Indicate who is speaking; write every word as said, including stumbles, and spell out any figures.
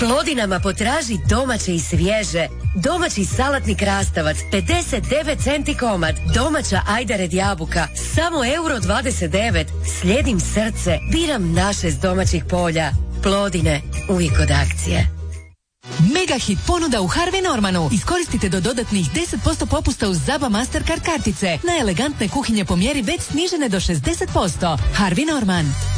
Speaker 1: Plodinama potraži domaće i svježe. Domaći salatni krastavac pedeset devet centi komad. Domaća ajdared jabuka samo euro dvadeset devet. Slijedim srce, biram naše s domaćih polja. Plodine, uvijek od akcije.
Speaker 2: Mega hit ponuda u Harvey Normanu. Iskoristite do dodatnih deset posto popusta uz Zaba Mastercard kartice. Na elegantne kuhinje po mjeri već snižene do šezdeset posto. Harvey Norman.